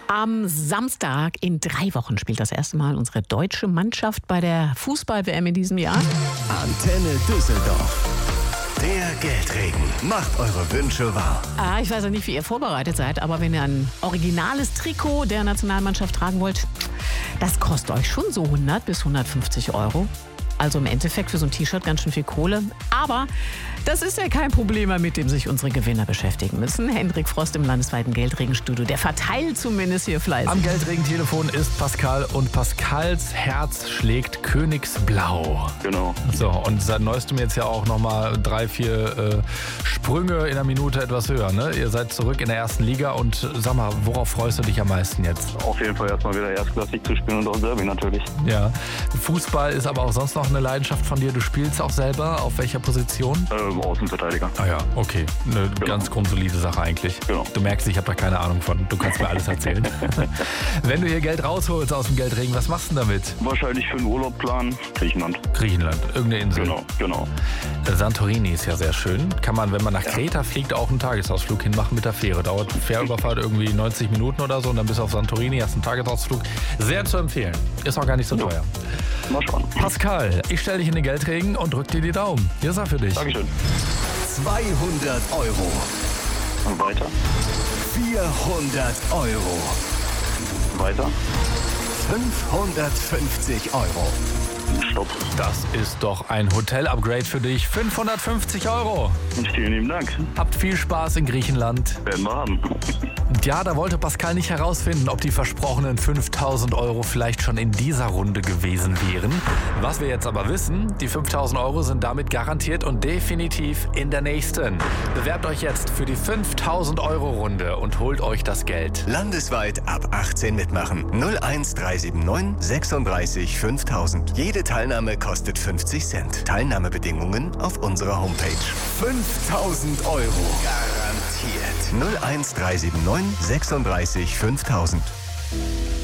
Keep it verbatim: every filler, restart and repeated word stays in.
Am Samstag in drei Wochen spielt das erste Mal unsere deutsche Mannschaft bei der Fußball-W M in diesem Jahr. Antenne Düsseldorf. Der Geldregen macht eure Wünsche wahr. Ah, ich weiß ja nicht, wie ihr vorbereitet seid, aber wenn ihr ein originales Trikot der Nationalmannschaft tragen wollt, das kostet euch schon so hundert bis hundertfünfzig Euro. Also im Endeffekt für so ein T-Shirt ganz schön viel Kohle. Aber das ist ja kein Problem mehr, mit dem sich unsere Gewinner beschäftigen müssen. Hendrik Frost im landesweiten Geldregenstudio, der verteilt zumindest hier fleißig. Am Geldregentelefon ist Pascal und Pascals Herz schlägt Königsblau. Genau. So, und seit neuestem jetzt ja auch nochmal drei, vier äh, Sprünge in der Minute etwas höher, ne? Ihr seid zurück in der ersten Liga und sag mal, worauf freust du dich am meisten jetzt? Auf jeden Fall erstmal wieder erstklassig zu spielen und auch Derby natürlich. Ja. Fußball ist aber auch sonst noch eine Leidenschaft von dir. Du spielst auch selber. Auf welcher Position? Äh, Außenverteidiger. Ah ja, okay. Eine Genau. ganz grundsolide Sache eigentlich. Genau. Du merkst, ich habe da keine Ahnung von. Du kannst mir alles erzählen. Wenn du hier Geld rausholst aus dem Geldregen, was machst du denn damit? Wahrscheinlich für einen Urlaub planen. Griechenland. Griechenland, irgendeine Insel. Genau, genau. Santorini ist ja sehr schön. Kann man, wenn man nach Kreta fliegt, auch einen Tagesausflug hinmachen mit der Fähre. Dauert Fährüberfahrt irgendwie neunzig Minuten oder so und dann bist du auf Santorini, hast einen Tagesausflug. Sehr zu empfehlen. Ist auch gar nicht so Ja. teuer. Mal schauen. Pascal, ich stelle dich in den Geldregen und drück dir die Daumen. Hier ist er für dich. Dankeschön. zweihundert Euro. Und weiter. vierhundert Euro. Weiter. fünfhundertfünfzig Euro. Stopp. Das ist doch ein Hotel-Upgrade für dich. fünfhundertfünfzig Euro. Vielen lieben Dank. Habt viel Spaß in Griechenland. Werden wir haben. Ja, da wollte Pascal nicht herausfinden, ob die versprochenen fünftausend Euro vielleicht schon in dieser Runde gewesen wären. Was wir jetzt aber wissen, die fünftausend Euro sind damit garantiert und definitiv in der nächsten. Bewerbt euch jetzt für die fünftausend Euro Runde und holt euch das Geld. Landesweit ab achtzehn mitmachen. null eins drei sieben neun sechsunddreißig fünftausend. Jede Teilnahme kostet fünfzig Cent. Teilnahmebedingungen auf unserer Homepage. fünftausend Euro. Garantiert. null eins drei sieben neun sechsunddreißig fünftausend.